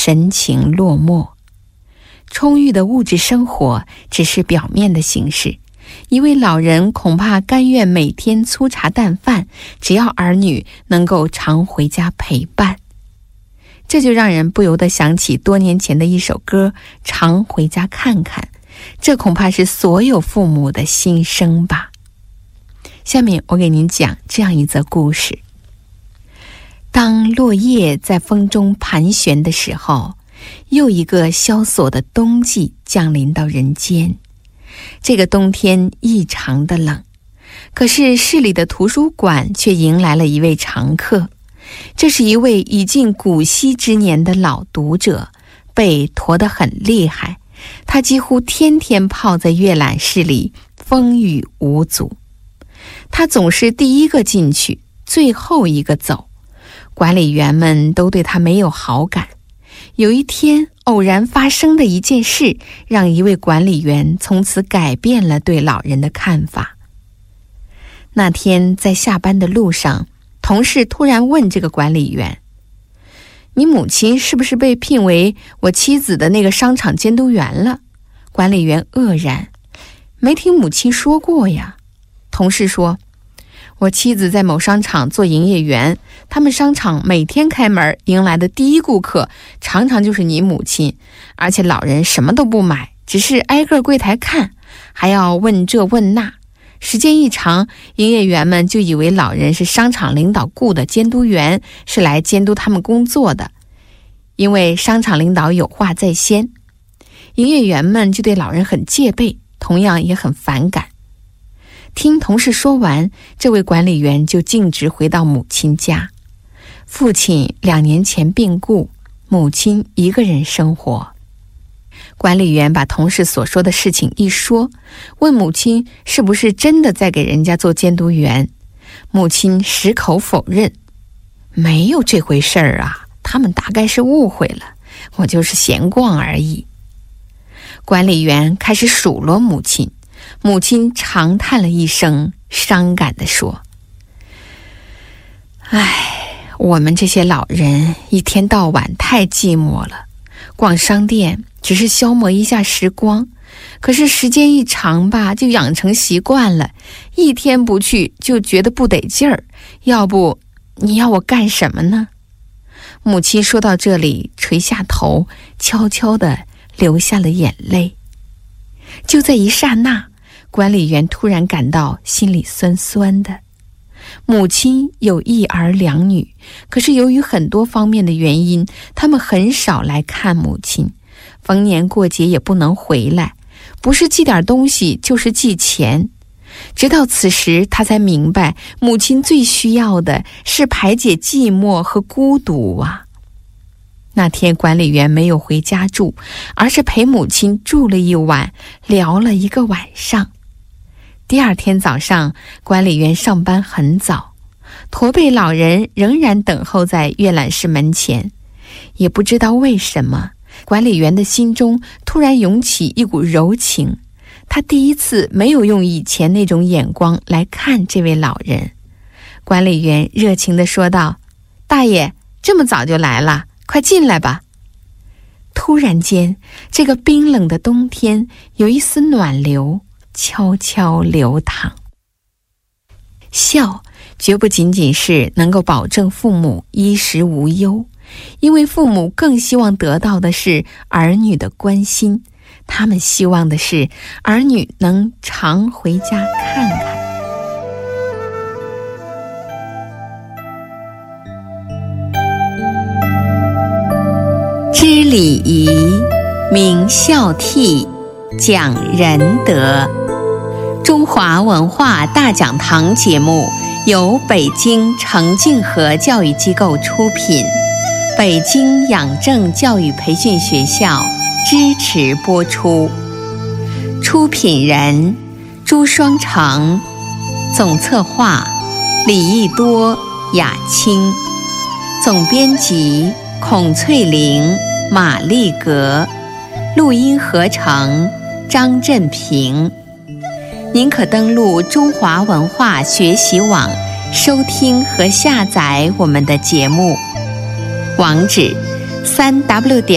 神情落寞。充裕的物质生活只是表面的形式，一位老人恐怕甘愿每天粗茶淡饭，只要儿女能够常回家陪伴。这就让人不由得想起多年前的一首歌《常回家看看》，这恐怕是所有父母的心声吧。下面我给您讲这样一则故事。当落叶在风中盘旋的时候，又一个萧索的冬季降临到人间。这个冬天异常的冷，可是市里的图书馆却迎来了一位常客。这是一位已近古稀之年的老读者，背驼得很厉害，他几乎天天泡在阅览室里，风雨无阻。他总是第一个进去，最后一个走，管理员们都对他没有好感。有一天，偶然发生的一件事，让一位管理员从此改变了对老人的看法。那天在下班的路上，同事突然问这个管理员：“你母亲是不是被聘为我妻子的那个商场监督员了？”管理员愕然：“没听母亲说过呀。”同事说：“我妻子在某商场做营业员，他们商场每天开门迎来的第一顾客常常就是你母亲，而且老人什么都不买，只是挨个柜台看，还要问这问那。时间一长，营业员们就以为老人是商场领导雇的监督员，是来监督他们工作的。因为商场领导有话在先，营业员们就对老人很戒备，同样也很反感。”听同事说完，这位管理员就径直回到母亲家。父亲2年前病故，母亲一个人生活。管理员把同事所说的事情一说，问母亲是不是真的在给人家做监督员。母亲矢口否认：“没有这回事儿啊，他们大概是误会了，我就是闲逛而已。”管理员开始数落母亲，母亲长叹了一声，伤感地说：“唉，我们这些老人一天到晚太寂寞了，逛商店只是消磨一下时光，可是时间一长吧，就养成习惯了，一天不去就觉得不得劲儿，要不你要我干什么呢？”母亲说到这里，垂下头，悄悄地流下了眼泪。就在一刹那，管理员突然感到心里酸酸的。母亲有1儿2女，可是由于很多方面的原因，他们很少来看母亲，逢年过节也不能回来，不是寄点东西就是寄钱。直到此时，他才明白，母亲最需要的是排解寂寞和孤独啊。那天管理员没有回家住，而是陪母亲住了一晚，聊了1个晚上。第2天早上，管理员上班很早，驼背老人仍然等候在阅览室门前。也不知道为什么，管理员的心中突然涌起一股柔情，他第一次没有用以前那种眼光来看这位老人。管理员热情地说道：“大爷，这么早就来了，快进来吧。”突然间，这个冰冷的冬天有一丝暖流悄悄流淌。孝绝不仅仅是能够保证父母衣食无忧，因为父母更希望得到的是儿女的关心，他们希望的是儿女能常回家看看。知礼仪，明孝悌，讲仁德。中华文化大讲堂节目由北京澄静河教育机构出品，北京养正教育培训学校支持播出。出品人朱双成，总策划李益多、雅青，总编辑孔翠玲、马丽格，录音合成张振平。您可登录中华文化学习网收听和下载我们的节目，网址3w